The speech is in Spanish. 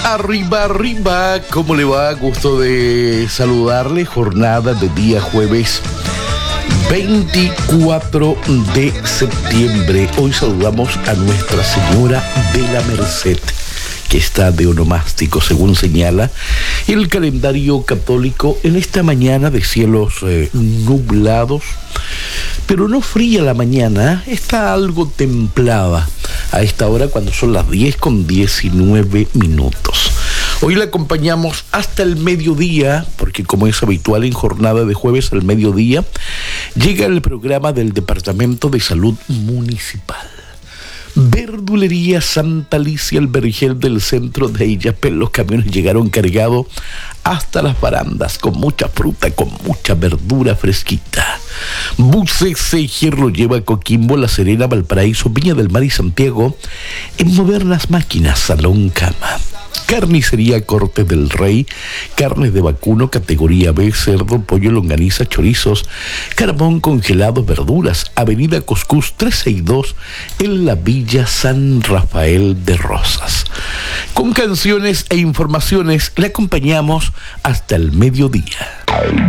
Arriba, arriba, ¿cómo le va? Gusto de saludarle. Jornada de día jueves 24 de septiembre. Hoy saludamos a Nuestra Señora de la Merced, que está de onomástico, según señala el calendario católico, en esta mañana de cielos nublados, pero no fría la mañana, está algo templada a esta hora cuando son las 10:19. Hoy la acompañamos hasta el mediodía, porque como es habitual en jornada de jueves al mediodía, llega el programa del Departamento de Salud Municipal. Verdulería Santa Alicia, el vergel del centro de Illapel. Los camiones llegaron cargados hasta las barandas, con mucha fruta, con mucha verdura fresquita. Buses Ejer lo lleva a Coquimbo, La Serena, Valparaíso, Viña del Mar y Santiago en modernas máquinas, salón, cama. Carnicería Corte del Rey, carnes de vacuno categoría B, cerdo, pollo, longaniza, chorizos, carbón, congelados, verduras. Avenida Coscús 362 en la Villa San Rafael de Rosas. Con canciones e informaciones le acompañamos hasta el mediodía.